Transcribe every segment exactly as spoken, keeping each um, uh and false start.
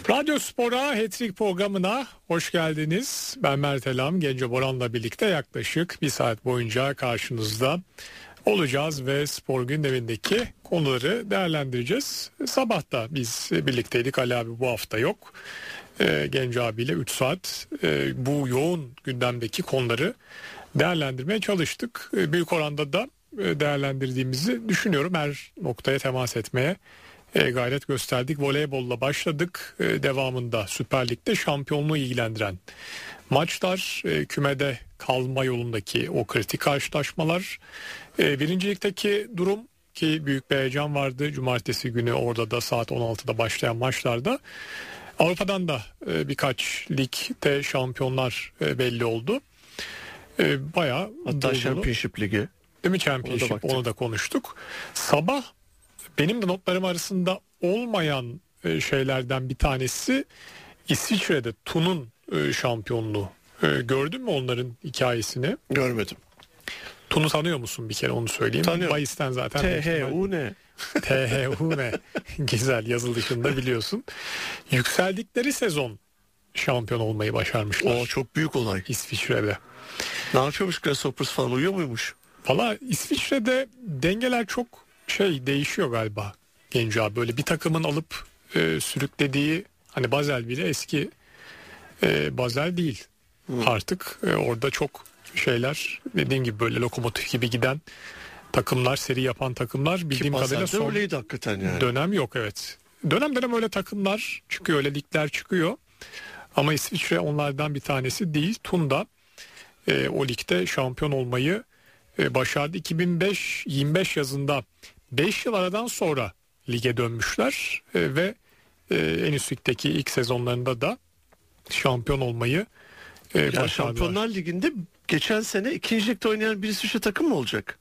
Radyo Spor'a Hat-Trick programına hoş geldiniz. Ben Mert Elam, Gence Boran'la birlikte yaklaşık bir saat boyunca karşınızda olacağız ve spor gündemindeki konuları değerlendireceğiz. Sabah da biz birlikteydik, Ali abi bu hafta yok. E, Gence abiyle üç saat e, bu yoğun gündemdeki konuları değerlendirmeye çalıştık. E, büyük oranda da e, değerlendirdiğimizi düşünüyorum. Her noktaya temas etmeye E, gayret gösterdik. Voleybolla başladık. E, devamında Süper Lig'de şampiyonluğu ilgilendiren maçlar, e, kümede kalma yolundaki o kritik karşılaşmalar. E, birincilikteki durum ki büyük bir heyecan vardı. Cumartesi günü orada da saat on altıda başlayan maçlarda. Avrupa'dan da e, birkaç ligde şampiyonlar e, belli oldu. E, bayağı hatta Championship Ligi. Değil mi? Championship, onu da, onu da konuştuk. Sabah benim de notlarım arasında olmayan şeylerden bir tanesi İsviçre'de Thun'un şampiyonluğu. Gördün mü onların hikayesini? Görmedim. Thun'u tanıyor musun, bir kere onu söyleyeyim. Tanıyorum. Bayis'ten zaten. T H U ne? T H U ne? Güzel, yazılışında biliyorsun. Yükseldikleri sezon şampiyon olmayı başarmışlar. O çok büyük olay. İsviçre'de. Ne yapıyormuş Grasshoppers falan, uyuyor muymuş? Valla İsviçre'de dengeler çok şey değişiyor galiba Genco abi. Böyle bir takımın alıp e, sürüklediği, hani Basel bile eski e, Basel değil. Hmm. Artık e, orada çok şeyler, dediğim gibi böyle lokomotif gibi giden takımlar, seri yapan takımlar bildiğim kadarıyla son öyleydi hakikaten yani. Dönem yok, evet. Dönem dönem öyle takımlar çıkıyor, öyle ligler çıkıyor. Ama İsviçre onlardan bir tanesi değil. Thun da e, o ligde şampiyon olmayı e, başardı. iki bin beş yirmi beş yazında beş yıl aradan sonra lige dönmüşler e, ve e, en üst ligdeki ilk sezonlarında da şampiyon olmayı e, ya başardılar. Şampiyonlar Ligi'nde geçen sene ikinci ligde oynayan bir İsviçre takım mı olacak?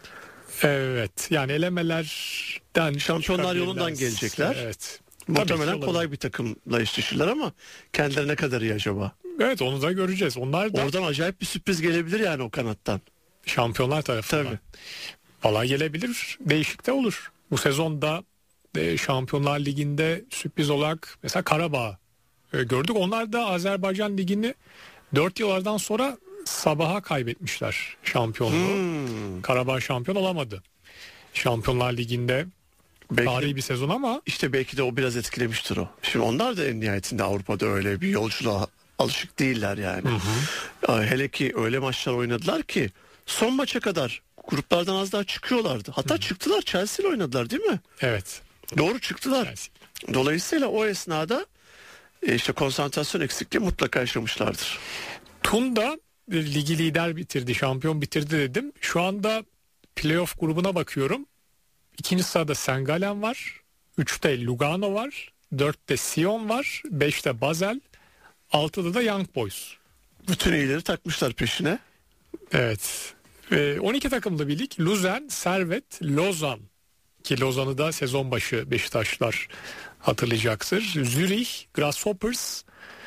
Evet, yani elemelerden Şampiyonlar yolundan gelecekler. Evet. Muhtemelen kolay bir takımla eşleşirler ama kendileri ne kadar iyi acaba? Evet, onu da göreceğiz. Onlar da oradan acayip bir sürpriz gelebilir yani o kanattan. Şampiyonlar tarafından. Tabii. Valla gelebilir. Değişik de olur. Bu sezonda e, Şampiyonlar Ligi'nde sürpriz olarak mesela Karabağ e, gördük. Onlar da Azerbaycan Ligi'ni dört yıllardan sonra Sabah'a kaybetmişler şampiyonluğu. Hmm. Karabağ şampiyon olamadı. Şampiyonlar Ligi'nde belki, tarihi bir sezon ama. işte belki de o biraz etkilemiştir o. Şimdi onlar da en nihayetinde Avrupa'da öyle bir yolculuğa alışık değiller yani. Hı hı. Hele ki öyle maçlar oynadılar ki son maça kadar gruplardan az daha çıkıyorlardı. Hatta Hı. çıktılar, Chelsea ile oynadılar değil mi? Evet. Doğru, çıktılar. Chelsea. Dolayısıyla o esnada işte konsantrasyon eksikliği mutlaka yaşamışlardır. Thun da ligi lider bitirdi, şampiyon bitirdi dedim. Şu anda playoff grubuna bakıyorum. İkinci sırada Saint Gallen var. Üçte Lugano var. Dörtte Sion var. Beşte Basel. Altıda da Young Boys. Bütün iyileri takmışlar peşine. Evet. on iki takımlı bir lig. Luzern, Servet, Lozan, ki Lozan'ı da sezon başı Beşiktaşlar hatırlayacaktır. Zürich, Grasshoppers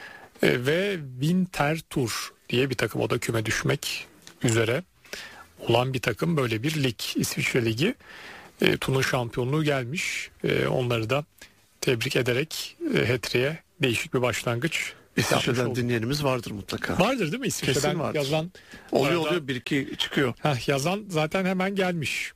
ve Winterthur diye bir takım, o da küme düşmek üzere olan bir takım. Böyle bir lig, İsviçre Ligi. E, Thun'un şampiyonluğu gelmiş. E, onları da tebrik ederek e, Hat-Trick'e değişik bir başlangıç. İsviçre'den dinleyenimiz vardır mutlaka. Vardır değil mi? İsviçre'den yazan. Oluyor arada, oluyor bir iki çıkıyor. Heh, yazan zaten hemen gelmiş.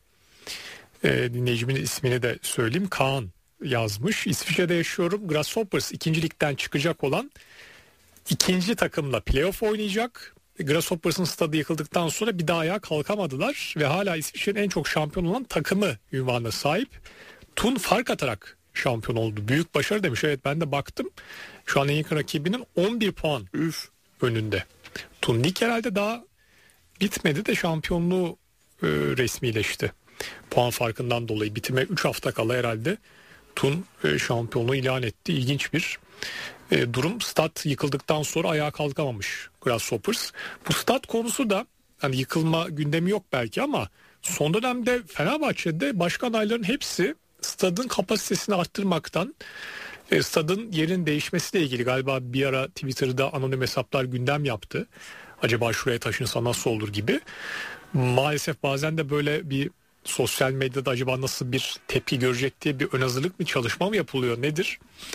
Ee, dinleyicimin ismini de söyleyeyim. Kaan yazmış. İsviçre'de yaşıyorum. Grasshoppers ikinci ligden çıkacak olan ikinci takımla playoff oynayacak. Grasshoppers'ın stadı yıkıldıktan sonra bir daha ayağa kalkamadılar ve hala İsviçre'nin en çok şampiyon olan takımı ünvanına sahip. Thun fark atarak şampiyon oldu. Büyük başarı demiş. Evet, ben de baktım. Şu an en yakın rakibinin on bir puan Üf. önünde. Thun lig herhalde daha bitmedi de şampiyonluğu e, resmileşti. Puan farkından dolayı bitime üç hafta kala herhalde Thun e, şampiyonluğu ilan etti. İlginç bir e, durum. Stat yıkıldıktan sonra ayağa kalkamamış Grasshoppers. Bu stat konusu da hani yıkılma gündemi yok belki ama son dönemde Fenerbahçe'de başkan adayların hepsi stadın kapasitesini arttırmaktan, e, stadın yerin değişmesiyle ilgili galiba bir ara Twitter'da anonim hesaplar gündem yaptı. Acaba şuraya taşınsa nasıl olur gibi. Maalesef bazen de böyle bir sosyal medyada acaba nasıl bir tepki görecek diye bir ön hazırlık mı, çalışma mı yapılıyor, nedir?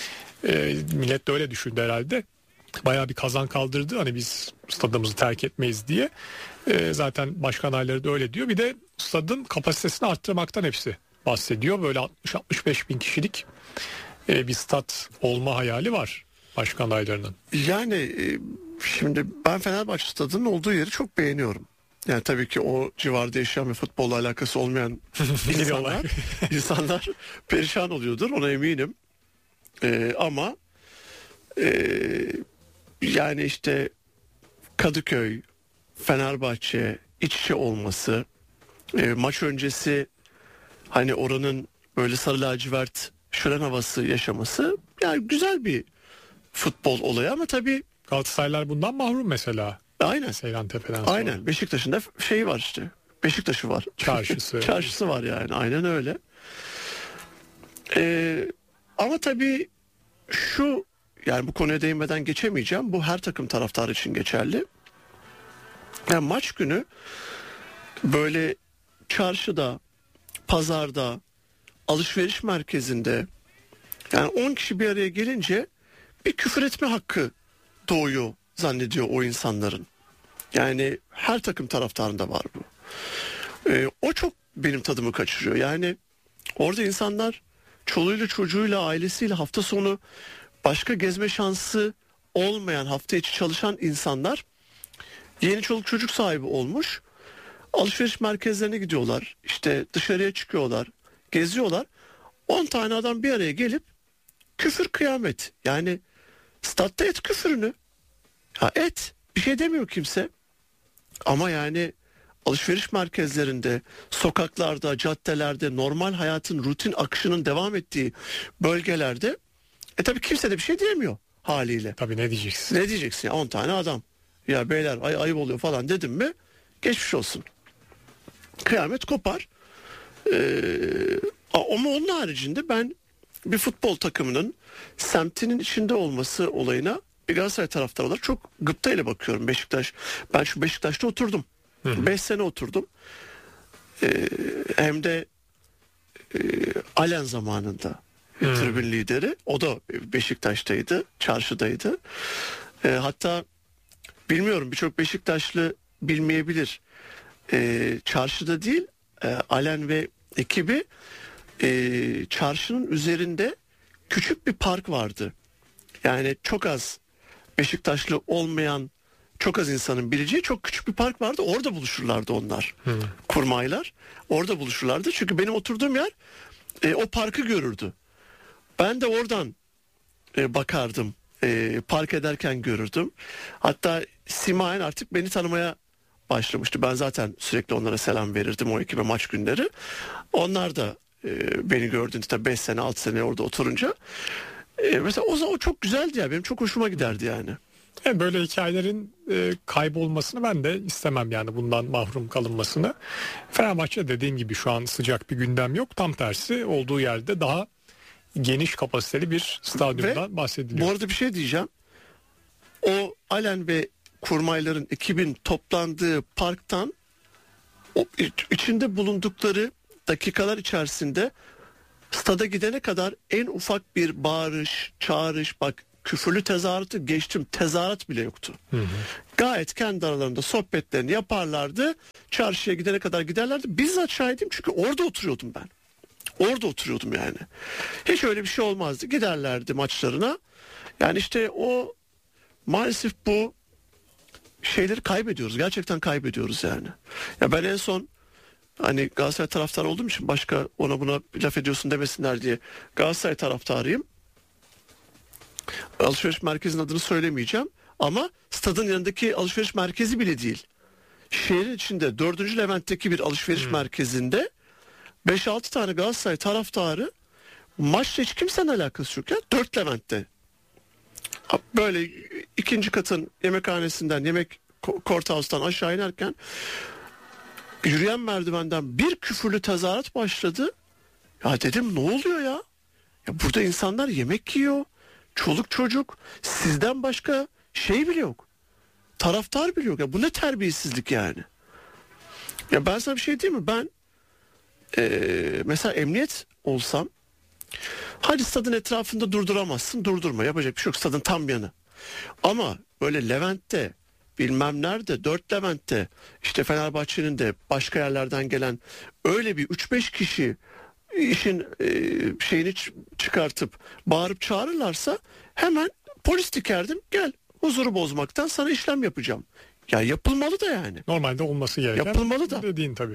E, millet de öyle düşündü herhalde. Bayağı bir kazan kaldırdı hani biz stadımızı terk etmeyiz diye. E, zaten başkan adayları da öyle diyor. Bir de stadın kapasitesini arttırmaktan hepsi bahsediyor. Böyle altmış altmış beş bin kişilik e, bir stat olma hayali var başkan adaylarının. Yani e, şimdi ben Fenerbahçe stadının olduğu yeri çok beğeniyorum. Yani tabii ki o civarda yaşayan ve futbolla alakası olmayan insanlar, insanlar perişan oluyordur, ona eminim. E, ama e, yani işte Kadıköy, Fenerbahçe iç içe olması, e, maç öncesi hani oranın böyle sarı lacivert şölen havası yaşaması, yani güzel bir futbol olayı ama tabii Galatasaraylar bundan mahrum mesela. Aynen. Seyran Tepe'den sonra. Aynen. Beşiktaş'ın da şeyi var işte. Beşiktaş'ı var. Çarşısı. Çarşısı var yani. Aynen öyle. Ee, ama tabii şu, yani bu konuya değinmeden geçemeyeceğim. Bu her takım taraftarı için geçerli. Yani maç günü böyle çarşıda, pazarda, alışveriş merkezinde yani on kişi bir araya gelince bir küfür etme hakkı doğuyor zannediyor o insanların. Yani her takım taraftarında var bu. Ee, o çok benim tadımı kaçırıyor. Yani orada insanlar çoluğuyla çocuğuyla ailesiyle hafta sonu başka gezme şansı olmayan, hafta içi çalışan insanlar yeni çoluk çocuk sahibi olmuş. Alışveriş merkezlerine gidiyorlar. İşte dışarıya çıkıyorlar. Geziyorlar. on tane adam bir araya gelip küfür kıyamet. Yani statta et küfürünü. Ha et. Bir şey demiyor kimse. Ama yani alışveriş merkezlerinde, sokaklarda, caddelerde, normal hayatın rutin akışının devam ettiği bölgelerde e tabii kimse de bir şey diyemiyor haliyle. Tabii ne diyeceksin? Ne diyeceksin ya, on tane adam. Ya beyler ay ayıp oluyor falan dedim mi geçmiş olsun. Kıyamet kopar. Ee, ama onun haricinde ben bir futbol takımının semtinin içinde olması olayına bir Galatasaray taraftarı olarak çok gıptayla bakıyorum. Beşiktaş, ben şu Beşiktaş'ta oturdum. beş sene oturdum. Ee, hem de e, Alen zamanında hmm. tribün lideri. O da Beşiktaş'taydı, çarşıdaydı. Ee, hatta bilmiyorum, birçok Beşiktaşlı bilmeyebilir. Ee, çarşıda değil, e, Alen ve ekibi e, çarşının üzerinde küçük bir park vardı. Yani çok az Beşiktaşlı olmayan, çok az insanın bileceği çok küçük bir park vardı. Orada buluşurlardı onlar. Hmm. Kurmaylar. Orada buluşurlardı. Çünkü benim oturduğum yer e, o parkı görürdü. Ben de oradan e, bakardım. E, park ederken görürdüm. Hatta simayen artık beni tanımaya başlamıştı. Ben zaten sürekli onlara selam verirdim o ekibe maç günleri. Onlar da e, beni gördüğünde tabii beş sene altı sene orada oturunca e, mesela o zaman o çok güzeldi ya, benim çok hoşuma giderdi yani. Yani böyle hikayelerin e, kaybolmasını ben de istemem, yani bundan mahrum kalınmasını. Fenerbahçe dediğim gibi şu an sıcak bir gündem yok. Tam tersi, olduğu yerde daha geniş kapasiteli bir stadyumdan ve bahsediliyor. Bu arada bir şey diyeceğim. O Alen ve kurmayların, ekibin toplandığı parktan o içinde bulundukları dakikalar içerisinde stada gidene kadar en ufak bir bağırış, çağırış, bak küfürlü tezahüratı geçtim, tezahürat bile yoktu. Hı hı. Gayet kendi aralarında sohbetlerini yaparlardı. Çarşıya gidene kadar giderlerdi. Bizzat şahidim çünkü orada oturuyordum ben. Orada oturuyordum yani. Hiç öyle bir şey olmazdı. Giderlerdi maçlarına. Yani işte o, maalesef bu şeyleri kaybediyoruz. Gerçekten kaybediyoruz yani. Ya ben en son, hani Galatasaray taraftarı olduğum için başka ona buna laf ediyorsun demesinler diye Galatasaray taraftarıyım. Alışveriş merkezinin adını söylemeyeceğim ama stadın yanındaki alışveriş merkezi bile değil. Şehrin içinde dördüncü Levent'teki bir alışveriş hmm. merkezinde beş altı tane Galatasaray taraftarı, maçla hiç kimsenin alakası yok ya, dört Levent'te. Böyle ikinci katın yemekhanesinden, yemek courthouse'tan aşağı inerken yürüyen merdivenden bir küfürlü tezahürat başladı. Ya dedim, ne oluyor ya? Ya burada insanlar yemek yiyor. Çoluk çocuk, sizden başka şey bile yok. Taraftar bile yok. Ya bu ne terbiyesizlik yani. Ya ben sana bir şey diyeyim mi? Ben ee, mesela emniyet olsam Hadi stadın etrafında durduramazsın, durdurma, yapacak bir şey yok, stadın tam yanı. Ama böyle Levent'te, bilmem nerede, dört Levent'te, işte Fenerbahçe'nin de başka yerlerden gelen öyle bir üç beş kişi işin e, şeyini ç- çıkartıp bağırıp çağırırlarsa hemen polis dikerdim, gel huzuru bozmaktan sana işlem yapacağım. Ya yapılmalı da yani. Normalde olması gereken. Yapılmalı da. Dediğin tabii.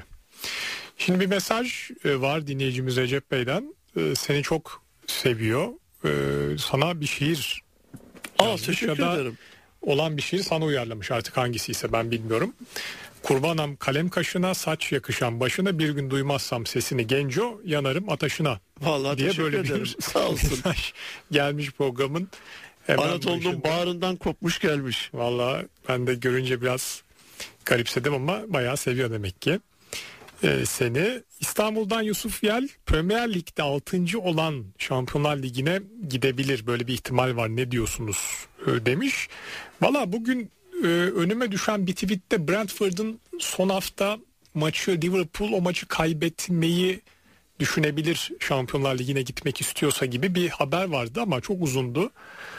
Şimdi bir mesaj e, var dinleyicimiz Recep Bey'den. E, seni çok seviyor. E, sana bir şiir Aa, yazmış teşekkür ya da ederim. olan bir şiir sana uyarlamış, artık hangisiyse ben bilmiyorum. Kurbanam kalem kaşına, saç yakışan başına, bir gün duymazsam sesini genco, yanarım ataşına. Vallahi diye teşekkür böyle ederim. bir Sağ olsun. mesaj gelmiş programın hemen Anadolu'nun başında. bağrından kopmuş gelmiş. Vallahi ben de görünce biraz garipsedim ama bayağı seviyor demek ki. Ee, seni İstanbul'dan Yusuf Yel, Premier Lig'de altıncı olan Şampiyonlar Ligi'ne gidebilir, böyle bir ihtimal var, ne diyorsunuz ee, demiş. Valla bugün e, önüme düşen bir tweette Brentford'un son hafta maçı, Liverpool o maçı kaybetmeyi düşünebilir Şampiyonlar Ligi'ne gitmek istiyorsa gibi bir haber vardı ama çok uzundu.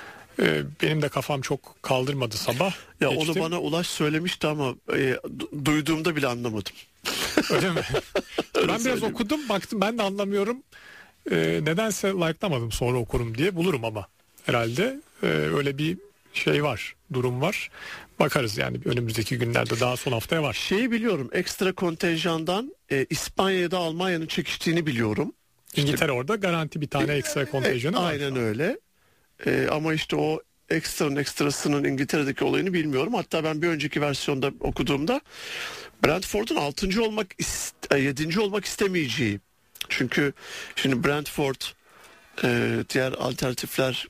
Ee, benim de kafam çok kaldırmadı sabah. Ya Geçtim. onu bana Ulaş söylemişti ama e, du- duyduğumda bile anlamadım. Öyle mi? Öyle Ben biraz söyleyeyim. okudum, baktım ben de anlamıyorum. Ee, nedense like'lamadım, sonra okurum diye, bulurum ama herhalde ee, öyle bir şey var, durum var. Bakarız yani önümüzdeki günlerde, daha son haftaya var. Şeyi biliyorum, ekstra kontenjandan e, İspanya'ya da Almanya'nın çekiştiğini biliyorum. İngiltere orada garanti bir tane ekstra kontenjanı E, var. aynen öyle. E, ama işte o ekstranın ekstrasının İngiltere'deki olayını bilmiyorum. Hatta ben bir önceki versiyonda okuduğumda Brentford'un altıncı olmak ist- yedinci olmak istemeyeceği. Çünkü şimdi Brentford, e, diğer alternatifler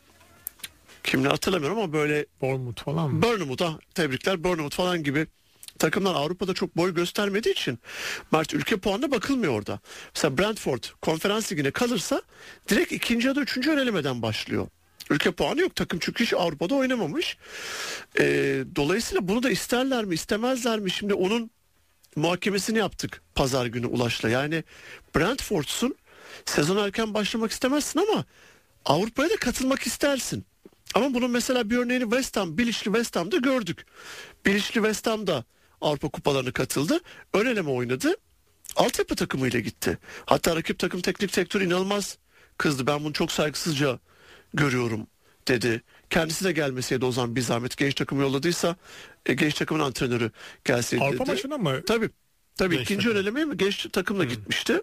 kimle hatırlamıyorum ama böyle Bournemouth falan mı? Bournemouth'a tebrikler, Bournemouth falan gibi takımlar Avrupa'da çok boy göstermediği için Mert, ülke puanına bakılmıyor orada. Mesela Brentford konferans ligine kalırsa direkt ikinci ya da üçüncü elemeden başlıyor. Ülke puanı yok takım, çünkü hiç Avrupa'da oynamamış. Ee, dolayısıyla bunu da isterler mi istemezler mi? Şimdi onun muhakemesini yaptık pazar günü Ulaş'la. Yani Brentford'sun, sezon erken başlamak istemezsin ama Avrupa'ya da katılmak istersin. Ama bunun mesela bir örneğini West Ham, Bilic'li West Ham'da gördük. Bilic'li West Ham'da Avrupa kupalarına katıldı. Ön eleme oynadı. Altyapı takımıyla gitti. Hatta rakip takım teknik direktörü inanılmaz kızdı. Ben bunu çok saygısızca görüyorum dedi. Kendisi de gelmeseydi o zaman bir zahmet, genç takımı yolladıysa e, genç takımın antrenörü gelseydi Avrupa dedi. maçına mı? Tabii. Tabii Genç ikinci takım. ön elemeye mi genç takımla gitmişti.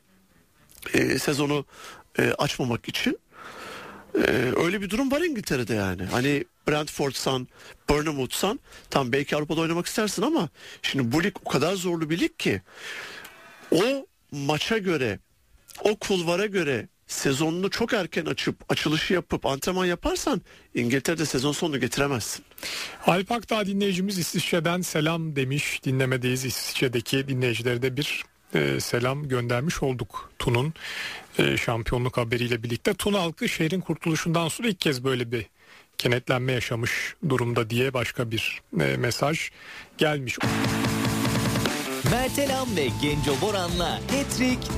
E, sezonu e, açmamak için. Ee, öyle bir durum var İngiltere'de yani. Hani Brentford'san, Bournemouth'san tam belki Avrupa'da oynamak istersin ama şimdi bu lig o kadar zorlu bir lig ki o maça göre, o kulvara göre sezonunu çok erken açıp açılışı yapıp antrenman yaparsan İngiltere'de sezon sonunu getiremezsin. Alp Akdağ dinleyicimiz İsviçre'den selam demiş. Dinlemedeyiz. İsviçre'deki dinleyicilere de bir e, selam göndermiş olduk. Tun'un e, şampiyonluk haberiyle birlikte. Tun halkı şehrin kurtuluşundan sonra ilk kez böyle bir kenetlenme yaşamış durumda diye başka bir e, mesaj gelmiş. Mertelam ve Genco Boran'la Hat-Trick